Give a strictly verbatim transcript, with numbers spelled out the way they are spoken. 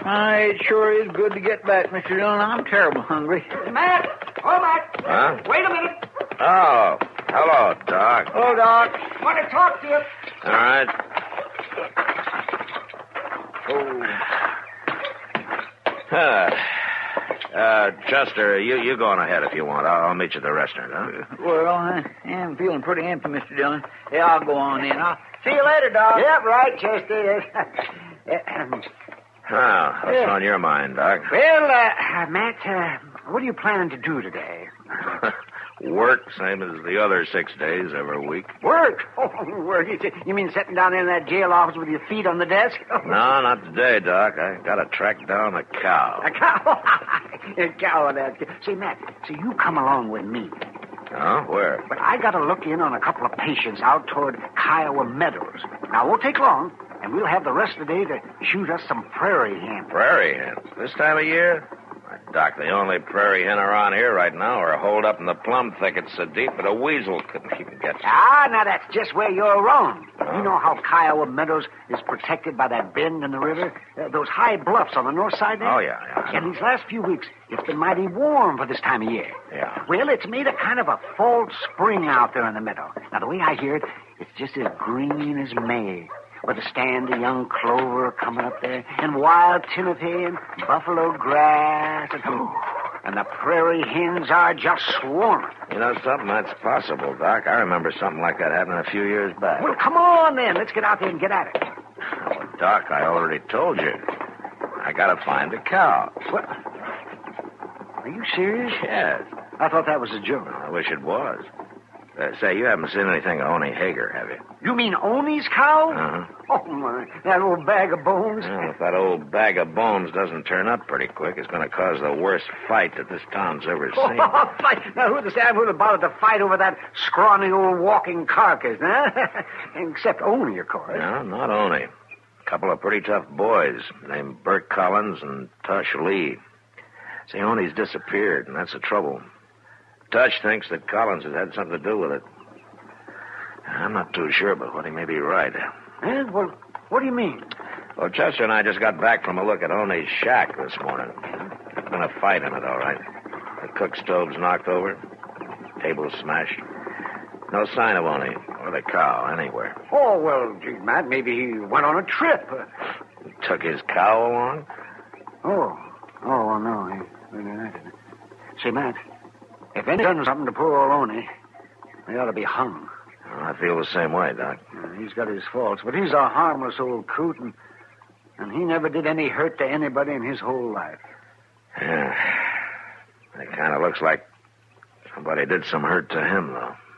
Uh, it sure is good to get back, Mister Dillon. I'm terrible hungry. Matt! Oh, Matt! Huh? Wait a minute. Oh, hello, Doc. Oh, Doc. Want to talk to you. All right. Oh. Uh, uh, Chester, you, you go on ahead if you want. I'll, I'll meet you at the restaurant, huh? Well, I am feeling pretty empty, Mister Dillon. Yeah, I'll go on in. I'll see you later, Doc. Yep, right, Chester. Oh, what's Yeah. on your mind, Doc? Well, uh, Matt, uh, what are you planning to do today? Work, same as the other six days every week. Work? Oh, work. You say- You mean sitting down in that jail office with your feet on the desk? No, not today, Doc. I gotta track down a cow. A cow? A cow, that. See, Matt, see, you come along with me. Oh, where? But I got to look in on a couple of patients out toward Kiowa Meadows. Now, it won't take long, and we'll have the rest of the day to shoot us some prairie hen. Prairie hens. This time of year? Why, Doc, the only prairie hen around here right now are holed up in the plum thicket so deep that a weasel couldn't even get you. Ah, now that's just where you're wrong. Oh. You know how Kiowa Meadows is protected by that bend in the river? Uh, those high bluffs on the north side there? Oh, yeah, yeah. I And know. these last few weeks, it's been mighty warm for this time of year. Yeah. Well, it's made a kind of a false spring out there in the meadow. Now, the way I hear it, it's just as green as May, with a stand of young clover coming up there, and wild timothy and buffalo grass, and, and the prairie hens are just swarming. You know something? That's possible, Doc. I remember something like that happening a few years back. Well, come on, then. Let's get out there and get at it. Oh, Doc, I already told you. I gotta find a cow. What? Are you serious? Yes. I thought that was a joke. I wish it was. Uh, say, you haven't seen anything of Oni Hager, have you? You meanOni's cow? Uh-huh. Oh, my. That old bag of bones? Well, if that old bag of bones doesn't turn up pretty quick, it's going to cause the worst fight that this town's ever seen. Oh, fight. Now, who'd have would have bothered to fight over that scrawny old walking carcass, huh? Except Oni, of course. No, not Oni. A couple of pretty tough boys named Bert Collins and Tush Lee. See, Oni's disappeared, and that's the trouble. Tush thinks that Collins has had something to do with it. I'm not too sure, but what he may be right. Eh? Well, what do you mean? Well, Chester and I just got back from a look at Oni's shack this morning. There's been a fight in it, all right. The cook stove's knocked over. Table's smashed. No sign of Oni or the cow anywhere. Oh, well, gee, Matt, maybe he went on a trip. Uh, He took his cow along? oh. Oh, well, no. He, he didn't. Say, Matt, if anyone's done something to poor old Oni, they ought to be hung. Well, I feel the same way, Doc. Uh, he's got his faults, but he's a harmless old coot, and, and he never did any hurt to anybody in his whole life. Yeah. It kind of looks like somebody did some hurt to him, though.